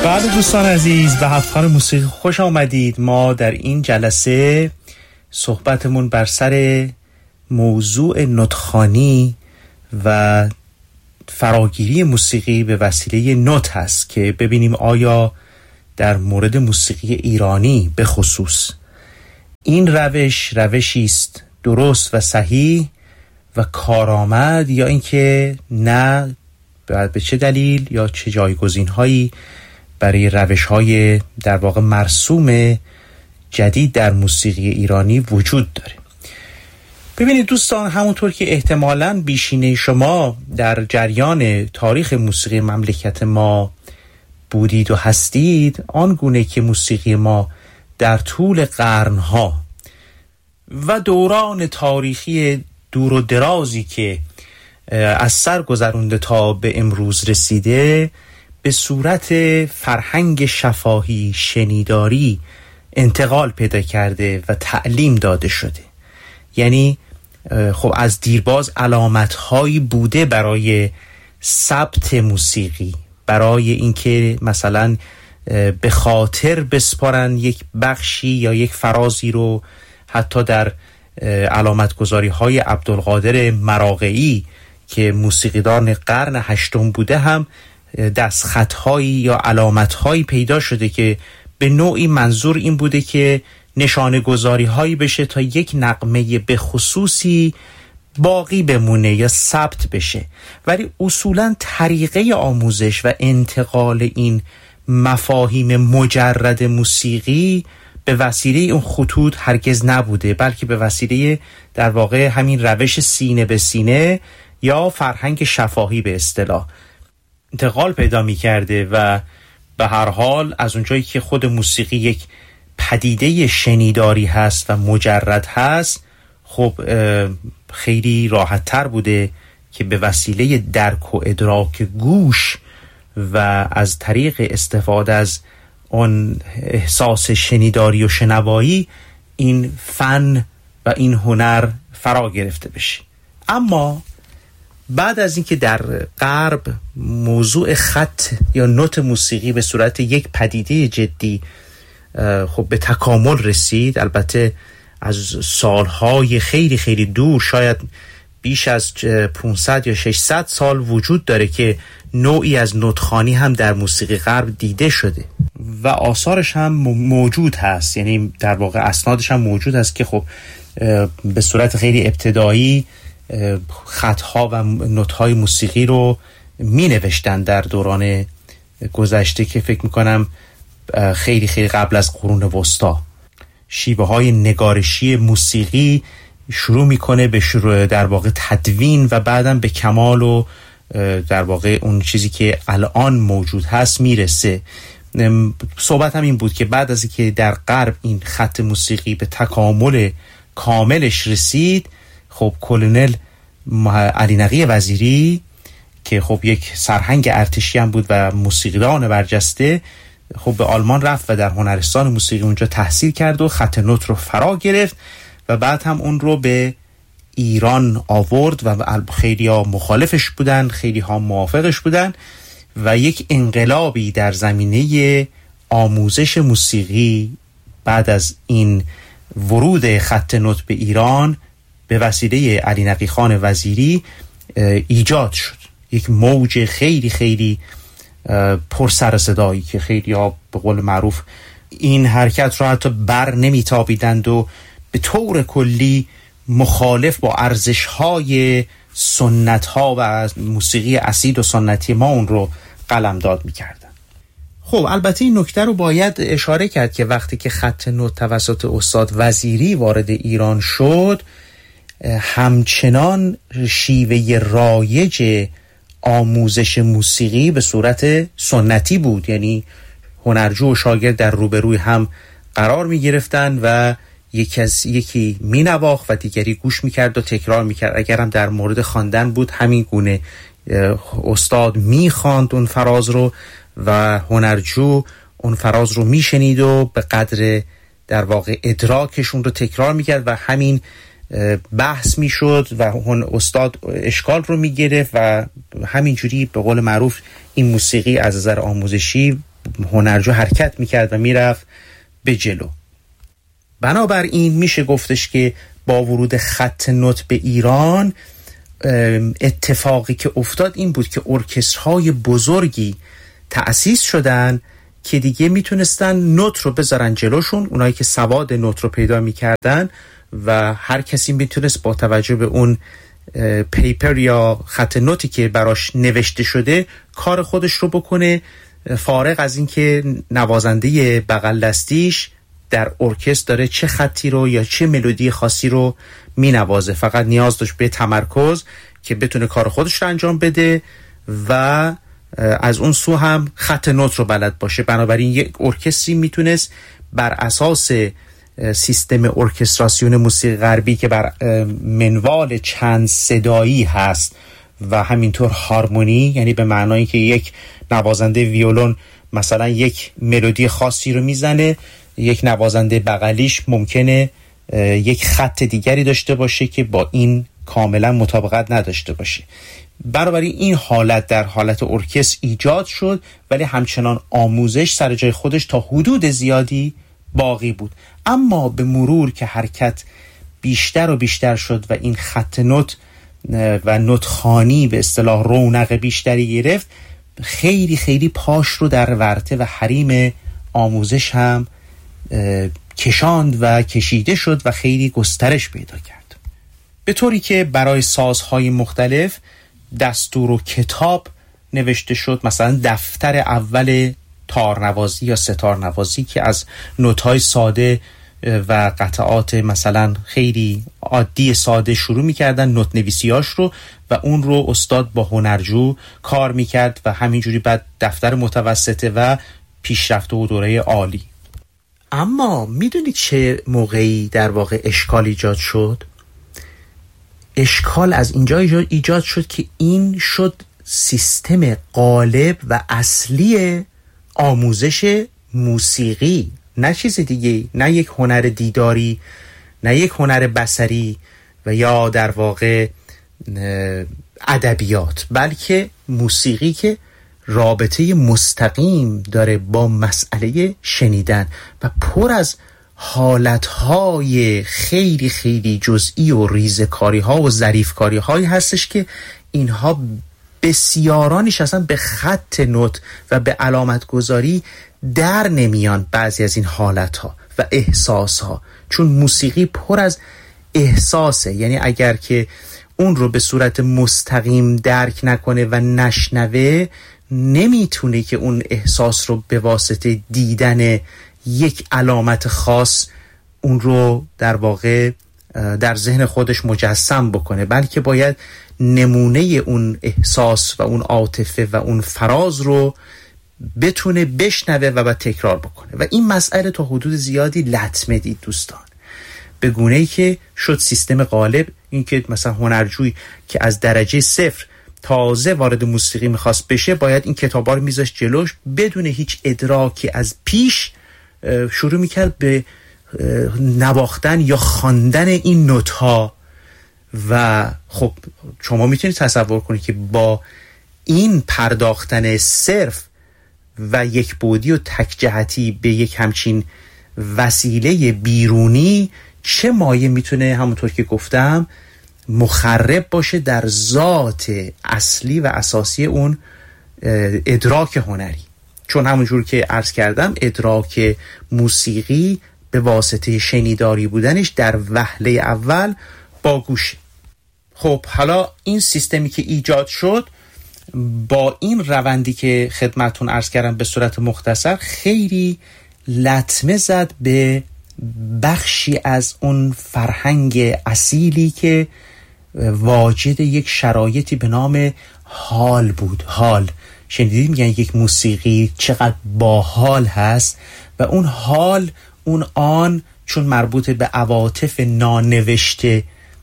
بله دوستان عزیز، به هفت‌خوان موسیقی خوش آمدید. ما در این جلسه صحبتمون بر سر موضوع نوت‌خوانی و فراگیری موسیقی به وسیله نوت هست که ببینیم آیا در مورد موسیقی ایرانی به خصوص این روشی است درست و صحیح و کارآمد، یا اینکه نه، به چه دلیل یا چه جایگزین‌هایی برای روش‌های در واقع مرسوم جدید در موسیقی ایرانی وجود داره. ببینید دوستان، همونطور که احتمالاً بیشینه شما در جریان تاریخ موسیقی مملکت ما بودید و هستید، آنگونه که موسیقی ما در طول قرنها و دوران تاریخی دور و درازی که از سر گذرونده تا به امروز رسیده، به صورت فرهنگ شفاهی شنیداری انتقال پیدا کرده و تعلیم داده شده. یعنی خب از دیرباز علامت‌هایی بوده برای ثبت موسیقی، برای اینکه مثلا به خاطر بسپارن یک بخشی یا یک فرازی رو. حتی در علامتگذاری‌های عبدالقادر مراغه‌ای که موسیقیدان قرن هشتم بوده هم دستخط‌هایی یا علامت‌هایی پیدا شده که به نوعی منظور این بوده که نشانه گذاری‌هایی بشه تا یک نغمه به خصوصی باقی بمونه یا ثبت بشه. ولی اصولاً طریقه آموزش و انتقال این مفاهیم مجرد موسیقی به وسیله اون خطوط هرگز نبوده، بلکه به وسیله در واقع همین روش سینه به سینه یا فرهنگ شفاهی به اصطلاح انتقال پیدا می کرده. و به هر حال از اونجایی که خود موسیقی یک پدیده شنیداری هست و مجرد هست، خب خیلی راحت تر بوده که به وسیله درک و ادراک گوش و از طریق استفاده از اون احساس شنیداری و شنوایی این فن و این هنر فرا گرفته بشه. اما بعد از اینکه در غرب موضوع خط یا نوت موسیقی به صورت یک پدیده جدی خب به تکامل رسید، البته از سالهای خیلی خیلی دور، شاید بیش از 500 یا 600 سال وجود داره که نوعی از نوت‌خوانی هم در موسیقی غرب دیده شده و آثارش هم موجود هست. یعنی در واقع اسنادش هم موجود هست که خب به صورت خیلی ابتدایی خطها و نوت‌های موسیقی رو می نوشتن در دوران گذشته که فکر میکنم خیلی خیلی قبل از قرون وسطا. شیوه های نگارشی موسیقی شروع میکنه به شروع در واقع تدوین و بعدم به کمال و در واقع اون چیزی که الان موجود هست میرسه. صحبت هم این بود که بعد از اینکه در غرب این خط موسیقی به تکامل کاملش رسید، خب کلونل علی نقی وزیری که خب یک سرهنگ ارتشی هم بود و موسیقیدان برجسته، خب به آلمان رفت و در هنرستان موسیقی اونجا تحصیل کرد و خط نوت رو فرا گرفت و بعد هم اون رو به ایران آورد و خیلی ها مخالفش بودن، خیلی ها موافقش بودن و یک انقلابی در زمینه آموزش موسیقی بعد از این ورود خط نوت به ایران به وسیله علی نقی خان وزیری ایجاد شد. یک موج خیلی خیلی پر سر صدایی که خیلی ها به قول معروف این حرکت رو حتی بر نمیتابیدند و به طور کلی مخالف با ارزش‌های سنت‌ها و موسیقی اصیل و سنتی ما اون رو قلمداد می‌کردن. خب البته این نکته رو باید اشاره کرد که وقتی که خط نوت توسط استاد وزیری وارد ایران شد، همچنان شیوه رایج آموزش موسیقی به صورت سنتی بود. یعنی هنرجو و شاگرد در روبروی هم قرار می گرفتن و یکی می نواخت و دیگری گوش می کرد و تکرار می کرد. اگر هم در مورد خواندن بود همین گونه استاد می خواند اون فراز رو و هنرجو اون فراز رو می شنید و به قدر در واقع ادراکشون رو تکرار می کرد و همین بحث می شد و استاد اشکال رو می گرفت و همینجوری به قول معروف این موسیقی از نظر آموزشی هنرجو حرکت میکرد و میرفت به جلو. بنابراین میشه گفتش که با ورود خط نوت به ایران اتفاقی که افتاد این بود که ارکسترهای بزرگی تأسیس شدن که دیگه میتونستن نوت رو بذارن جلوشون، اونایی که سواد نوت رو پیدا میکردن و هر کسی میتونست با توجه به اون پیپر یا خط نوتی که براش نوشته شده کار خودش رو بکنه، فارغ از این که نوازنده بغل دستیش در ارکستر داره چه خطی رو یا چه ملودی خاصی رو می نوازه. فقط نیاز داشت به تمرکز که بتونه کار خودش رو انجام بده و از اون سو هم خط نوت رو بلد باشه. بنابراین یک ارکستری میتونست بر اساس سیستم ارکستراسیون موسیقی غربی که بر منوال چند صدایی هست و همینطور هارمونی، یعنی به معنایی که یک نوازنده ویولون مثلا یک ملودی خاصی رو میزنه، یک نوازنده بغلیش ممکنه یک خط دیگری داشته باشه که با این کاملا مطابقت نداشته باشه. بنابراین این حالت در حالت ارکستر ایجاد شد، ولی همچنان آموزش سر جای خودش تا حدود زیادی باقی بود. اما به مرور که حرکت بیشتر و بیشتر شد و این خط نوت و نوتخوانی به اصطلاح رونق بیشتری گرفت، خیلی خیلی پاش رو در ورطه و حریم آموزش هم کشاند و کشیده شد و خیلی گسترش پیدا کرد، به طوری که برای سازهای مختلف دستور و کتاب نوشته شد. مثلا دفتر اول تارنوازی یا ستارنوازی که از نوت‌های ساده و قطعات مثلا خیلی عادی ساده شروع می‌کردن نوت نویسیاش رو و اون رو استاد با هنرجو کار می‌کرد و همینجوری بعد دفتر متوسطه و پیشرفته و دوره عالی. اما میدونید چه موقعی در واقع اشکال ایجاد شد؟ اشکال از اینجا ایجاد شد که این شد سیستم غالب و اصلی آموزش موسیقی، نه چیز دیگه، نه یک هنر دیداری، نه یک هنر بصری و یا در واقع ادبیات، بلکه موسیقی که رابطه مستقیم داره با مسئله شنیدن و پر از حالتهای خیلی خیلی جزئی و ریزکاری ها و ظریفکاری هایی هستش که اینها بسیارانش اصلا به خط نوت و به علامت گذاری در نمیان. بعضی از این حالت ها و احساس ها، چون موسیقی پر از احساسه، یعنی اگر که اون رو به صورت مستقیم درک نکنه و نشنوه، نمیتونه که اون احساس رو به واسطه دیدن یک علامت خاص اون رو در واقع در ذهن خودش مجسم بکنه، بلکه باید نمونه اون احساس و اون عاطفه و اون فراز رو بتونه بشنوه و بعد تکرار بکنه. و این مسئله تا حدود زیادی لطمه دید دوستان، به گونه‌ای که شد سیستم غالب این که مثلا هنرجوی که از درجه 0 تازه وارد موسیقی میخواست بشه، باید این کتابا رو میذاشت جلوش بدون هیچ ادراکی از پیش شروع میکرد به نواختن یا خواندن این نوت‌ها. و خب شما میتونید تصور کنید که با این پرداختن صرف و یک بعدی و تک جهتی به یک همچین وسیله بیرونی چه مایه میتونه همونطور که گفتم مخرب باشه در ذات اصلی و اساسی اون ادراک هنری. چون همونجور که عرض کردم ادراک موسیقی به واسطه شنیداری بودنش در وهله اول با گوشه. خب حالا این سیستمی که ایجاد شد با این روندی که خدمتون عرض کردم به صورت مختصر خیلی لطمه زد به بخشی از اون فرهنگ اصیلی که واجد یک شرایطی به نام حال بود. حال شنیدید میگن یک موسیقی چقدر باحال هست، و اون حال اون آن چون مربوط به عواطف نانوشته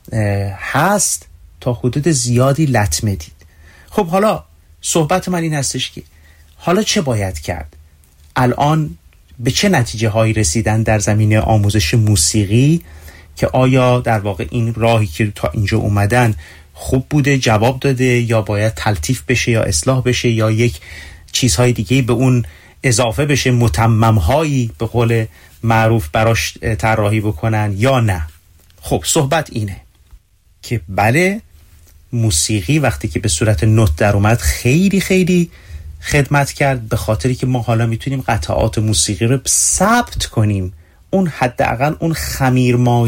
هست تا حدود زیادی لطمه دید. خب حالا صحبت من این هستش که حالا چه باید کرد؟ الان به چه نتیجه هایی رسیدن در زمینه آموزش موسیقی که آیا در واقع این راهی که تا اینجا اومدن خوب بوده، جواب داده، یا باید تلطیف بشه یا اصلاح بشه یا یک چیزهای دیگه به اون اضافه بشه، متمم‌هایی به قول معروف براش طراحی بکنن یا نه. خب صحبت اینه که بله، موسیقی وقتی که به صورت نوت در اومد خیلی خیلی خدمت کرد، به خاطری که ما حالا میتونیم قطعات موسیقی رو ثبت کنیم، اون حداقل اون خمیرمایی